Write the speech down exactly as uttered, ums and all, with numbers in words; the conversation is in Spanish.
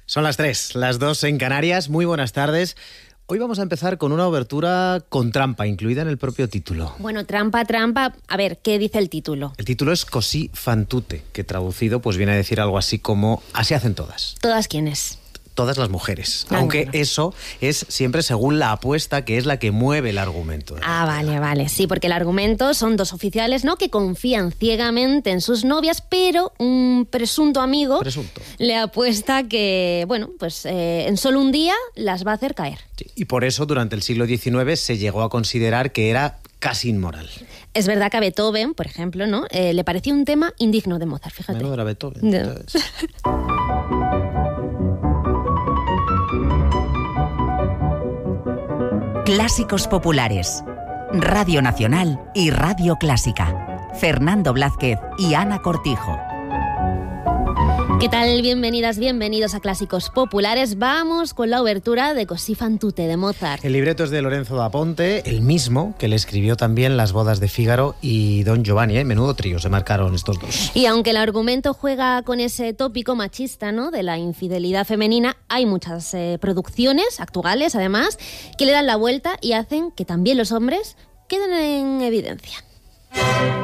Son las tres, las dos en Canarias. Muy buenas tardes. Hoy vamos a empezar con una obertura con trampa, incluida en el propio título. Bueno, trampa, trampa. A ver, ¿qué dice el título? El título es Così fan tutte, que traducido pues viene a decir algo así como así hacen todas. ¿Todas quiénes? Todas las mujeres, Ah, aunque bueno. eso es siempre según la apuesta, que es la que mueve el argumento. Ah, vale, vale. Sí, porque el argumento son dos oficiales, ¿no?, que confían ciegamente en sus novias, pero un presunto amigo Presunto. le apuesta que, bueno, pues eh, en solo un día las va a hacer caer. Sí, y por eso durante el siglo diecinueve se llegó a considerar que era casi inmoral. Es verdad que a Beethoven, por ejemplo, ¿no?, eh, le parecía un tema indigno de Mozart, fíjate. Menudo era Beethoven. No. Entonces. Clásicos populares. Radio Nacional y Radio Clásica. Fernando Blázquez y Ana Cortijo. ¿Qué tal? Bienvenidas, bienvenidos a Clásicos Populares. Vamos con la obertura de Così fan tutte de Mozart. El libreto es de Lorenzo da Ponte, el mismo que le escribió también Las bodas de Fígaro y Don Giovanni. ¿eh? Menudo trío se marcaron estos dos. Y aunque el argumento juega con ese tópico machista, ¿no?, de la infidelidad femenina, hay muchas eh, producciones actuales, además, que le dan la vuelta y hacen que también los hombres queden en evidencia.